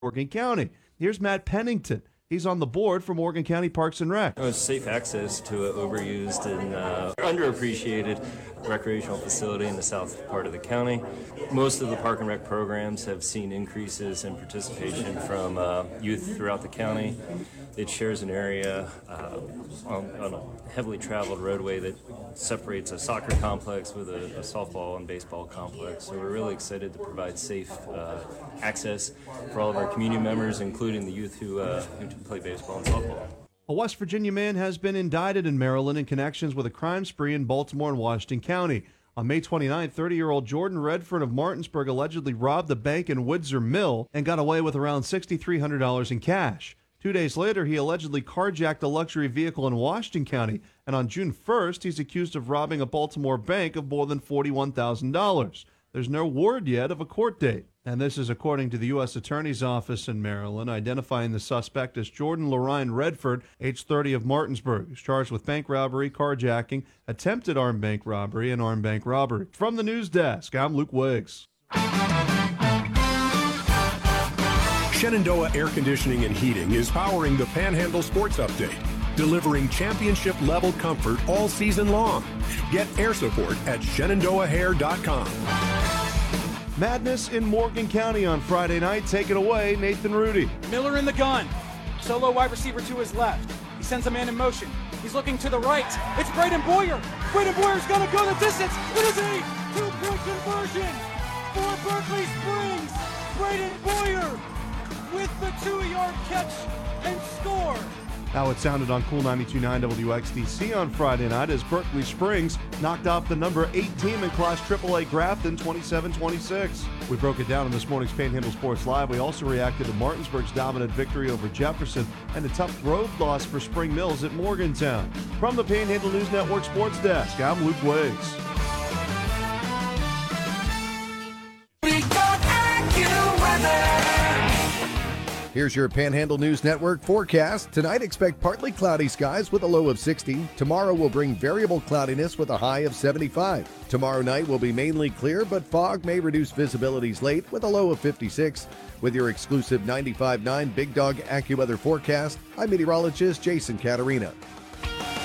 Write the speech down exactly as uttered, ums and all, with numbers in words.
Morgan County. Here's Matt Pennington. He's on the board for Morgan County Parks and Rec. It was safe access to an overused and uh, underappreciated recreational facility in the south part of the county. Most of the Park and Rec programs have seen increases in participation from uh, youth throughout the county. It shares an area uh, on, on a heavily traveled roadway that separates a soccer complex with a, a softball and baseball complex. So we're really excited to provide safe uh, access for all of our community members, including the youth who, uh, who play baseball and softball. A West Virginia man has been indicted in Maryland in connections with a crime spree in Baltimore and Washington County. On May twenty-ninth, thirty-year-old Jordan Redford of Martinsburg allegedly robbed a bank in Windsor Mill and got away with around six thousand three hundred dollars in cash. Two days later, he allegedly carjacked a luxury vehicle in Washington County, and on June first, he's accused of robbing a Baltimore bank of more than forty-one thousand dollars. There's no word yet of a court date. And this is according to the U S Attorney's Office in Maryland, identifying the suspect as Jordan Lorine Redford, age thirty, of Martinsburg, who's charged with bank robbery, carjacking, attempted armed bank robbery, and armed bank robbery. From the news desk, I'm Luke Wiggs. Shenandoah Air Conditioning and Heating is powering the Panhandle Sports Update, delivering championship-level comfort all season long. Get air support at shenandoah hair dot com. Madness in Morgan County on Friday night. Take it away, Nathan Rudy. Miller in the gun. Solo wide receiver to his left. He sends a man in motion. He's looking to the right. It's Braden Boyer. Braden Boyer's going to go the distance. It is a two-point conversion for Berkeley Springs. Braden Boyer with the two-yard catch and score. How it sounded on Cool ninety-two point nine W X D C on Friday night as Berkeley Springs knocked off the number eight team in Class triple A Grafton twenty-seven twenty-six. We broke it down in this morning's Panhandle Sports Live. We also reacted to Martinsburg's dominant victory over Jefferson and a tough road loss for Spring Mills at Morgantown. From the Panhandle News Network Sports Desk, I'm Luke Wiggs. We got AccuWeather. Here's your Panhandle News Network forecast. Tonight, expect partly cloudy skies with a low of sixty. Tomorrow will bring variable cloudiness with a high of seventy-five. Tomorrow night will be mainly clear, but fog may reduce visibilities late with a low of fifty-six. With your exclusive ninety-five point nine Big Dog AccuWeather forecast, I'm meteorologist Jason Caterina.